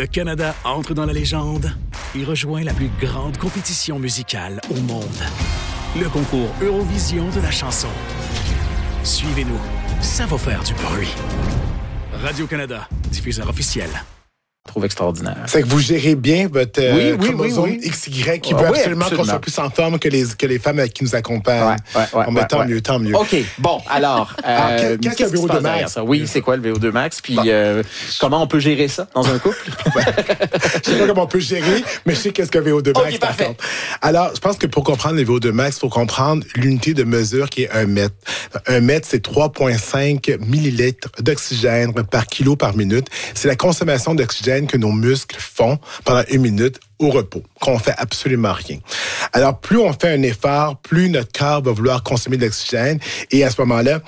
Le Canada entre dans la légende et rejoint la plus grande compétition musicale au monde. Le concours Eurovision de la chanson. Suivez-nous, ça va faire du bruit. Radio-Canada, diffuseur officiel. Trouve extraordinaire. C'est que vous gérez bien votre chromosome XY qui veut absolument qu'on soit plus en forme que les femmes qui nous accompagnent. Tant mieux. OK, bon, alors, qu'est-ce que le VO2 Max? Oui, c'est quoi le VO2 Max? Puis comment on peut gérer ça dans un couple? Je sais pas comment on peut gérer, mais je sais qu'est-ce que le VO2 Max, par contre. Alors, je pense que pour comprendre le VO2 Max, il faut comprendre l'unité de mesure qui est 1 mètre. 1 mètre, c'est 3,5 millilitres d'oxygène par kilo par minute. C'est la consommation d'oxygène que nos muscles font pendant 1 minute au repos, qu'on fait absolument rien. Alors, plus on fait un effort, plus notre corps va vouloir consommer de l'oxygène, et à ce moment-là,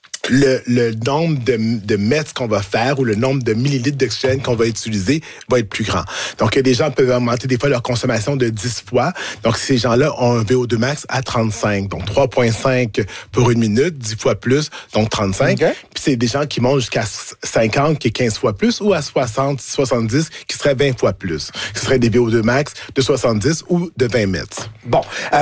le nombre de mètres qu'on va faire ou le nombre de millilitres d'oxygène qu'on va utiliser va être plus grand. Donc, des gens peuvent augmenter des fois leur consommation de 10 fois. Donc, ces gens-là ont un VO2 max à 35. Donc, 3,5 pour 1 minute, 10 fois plus, donc 35. Okay. Puis, c'est des gens qui montent jusqu'à 50, qui est 15 fois plus, ou à 60, 70, qui serait 20 fois plus. Ce serait des VO2 max de 70 ou de 20 mètres. Bon.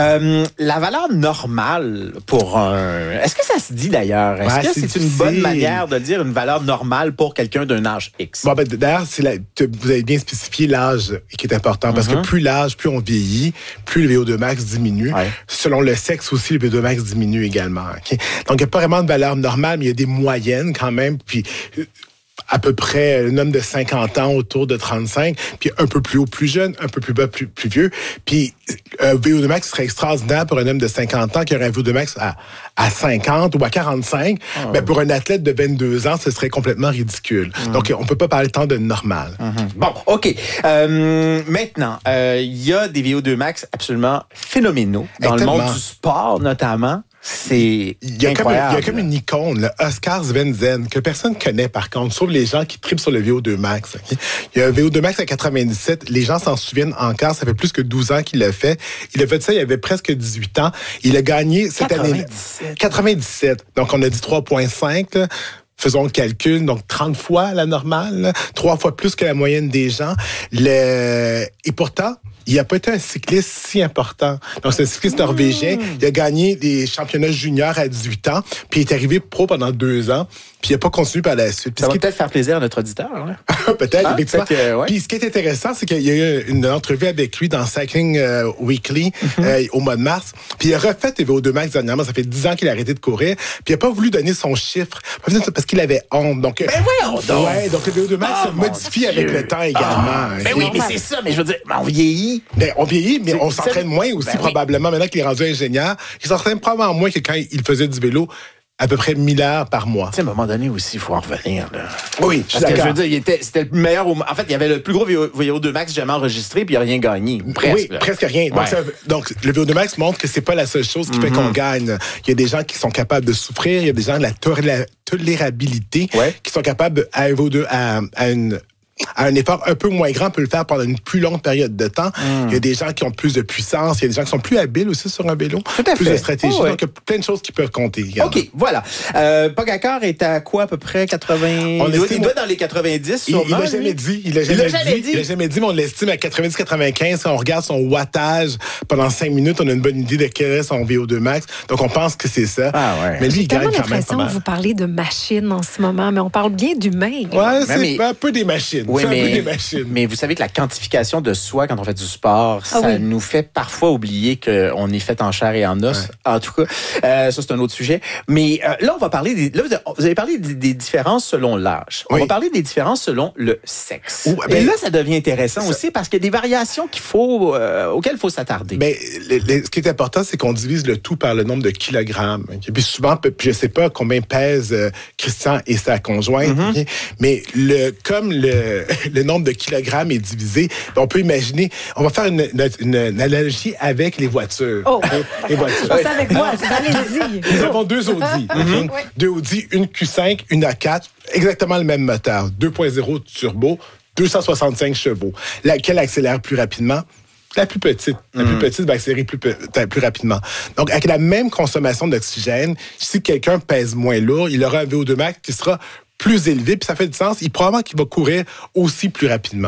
La valeur normale pour un... Est-ce que ça se dit d'ailleurs? C'est une bonne manière de dire une valeur normale pour quelqu'un d'un âge X. Bon, d'ailleurs, vous avez bien spécifié l'âge qui est important, parce que plus on vieillit, plus le VO2 max diminue. Ouais. Selon le sexe aussi, le VO2 max diminue également. Okay? Donc, il n'y a pas vraiment de valeur normale, mais il y a des moyennes quand même. Puis, à peu près un homme de 50 ans autour de 35, puis un peu plus haut, plus jeune, un peu plus bas, plus vieux. Puis un VO2 max serait extraordinaire pour un homme de 50 ans qui aurait un VO2 max à 50 ou à 45. Mais pour un athlète de 22 ans, ce serait complètement ridicule. Donc, on peut pas parler tant de normal. Bon, OK. Maintenant, il y a des VO2 max absolument phénoménaux dans le monde du sport, notamment. C'est incroyable. Il y a comme une icône, le Oscar Svensson, que personne connaît par contre, sauf les gens qui tripent sur le VO2 max. Okay? Il y a un VO2 max à 97. Les gens s'en souviennent encore. Ça fait plus que 12 ans qu'il l'a fait. Il a fait ça, il avait presque 18 ans. Il a gagné cette année. 97. Donc, on a dit 3,5. Là. Faisons le calcul, donc 30 fois la normale, 3 fois plus que la moyenne des gens. Et pourtant, il n'a pas été un cycliste si important. Donc, c'est un cycliste norvégien. Il a gagné des championnats juniors à 18 ans, puis il est arrivé pro pendant 2 ans, puis il n'a pas continué par la suite. Ça va peut-être faire plaisir à notre auditeur. Hein? Peut-être, effectivement. Puis ce qui est intéressant, c'est qu'il y a eu une entrevue avec lui dans Cycling Weekly au mois de mars, puis il a refait les VO2 max dernièrement. Ça fait 10 ans qu'il a arrêté de courir, puis il n'a pas voulu donner son chiffre, parce qu'il avait honte. Donc, donc le VO2 max se modifie avec le temps également. Mais c'est ça, mais je veux dire, on vieillit. On vieillit, mais on s'entraîne moins aussi, probablement. Maintenant qu'il est rendu ingénieur, il s'entraîne probablement moins que quand il faisait du vélo à peu près 1000 heures par mois. Tu sais, à un moment donné aussi, il faut en revenir. Là. Oui, parce que je veux dire, c'était le meilleur... En fait, il y avait le plus gros VO2 max jamais enregistré, puis il n'a rien gagné. Presque. Oui, presque rien. Donc, le VO2 max montre que c'est pas la seule chose qui fait qu'on gagne. Il y a des gens qui sont capables de souffrir, il y a des gens de la tolérabilité qui sont capables à un VO2, à un effort un peu moins grand, peut le faire pendant une plus longue période de temps. Il y a des gens qui ont plus de puissance, il y a des gens qui sont plus habiles aussi sur un vélo. Tout à fait. Plus de stratégie. Donc, il y a plein de choses qui peuvent compter. Également. OK, voilà. Pogacar est à quoi, à peu près? 80... Il doit dans les 90, sûrement. Il l'a jamais dit. Il l'a jamais dit, mais on l'estime à 90-95. Si on regarde son wattage pendant 5 minutes, on a une bonne idée de quel est son VO2 max. Donc, on pense que c'est ça. Mais lui, il gagne quand même pas mal. Vous parlez de machines en ce moment, mais on parle bien d'humains. Ouais, c'est un peu des machines. Oui, mais vous savez que la quantification de soi quand on fait du sport, ça nous fait parfois oublier qu'on est fait en chair et en os. En tout cas, ça, c'est un autre sujet. Mais là, on va parler vous avez parlé des différences selon l'âge. On va parler des différences selon le sexe. Et là, ça devient intéressant aussi parce qu'il y a des variations auxquelles il faut s'attarder. Mais ce qui est important, c'est qu'on divise le tout par le nombre de kilogrammes. Okay? Puis souvent, je ne sais pas combien pèse Christian et sa conjointe, okay? Mais comme le nombre de kilogrammes est divisé, on peut imaginer, on va faire une analogie avec les voitures. Les voitures. C'est avec moi, allez-y. Nous avons 2 Audi. 2 Audi, une Q5, une A4, exactement le même moteur, 2.0 turbo, 265 chevaux. Laquelle accélère plus rapidement? La plus petite. La plus petite va accélérer plus rapidement. Donc, avec la même consommation d'oxygène, si quelqu'un pèse moins lourd, il aura un VO2 max qui sera plus élevé, puis ça fait du sens. Probablement qu'il va courir aussi plus rapidement.